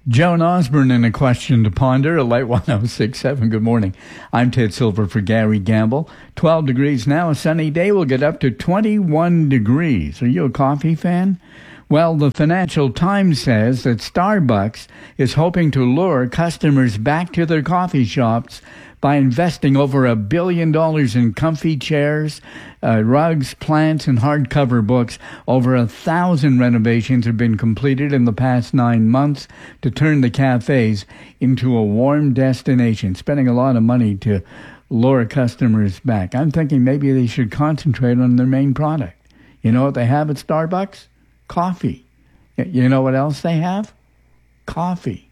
Joan Osborne in A Question to Ponder, at Light 1067. Good morning. I'm Ted Silver for Gary Gamble. 12 degrees now. A sunny day will get up to 21 degrees. Are you a coffee fan? Well, the Financial Times says that Starbucks is hoping to lure customers back to their coffee shops by investing over $1 billion in comfy chairs, rugs, plants, and hardcover books. Over 1,000 renovations have been completed in the past 9 months to turn the cafes into a warm destination, spending a lot of money to lure customers back. I'm thinking maybe they should concentrate on their main product. You know what they have at Starbucks? Coffee. You know what else they have? Coffee.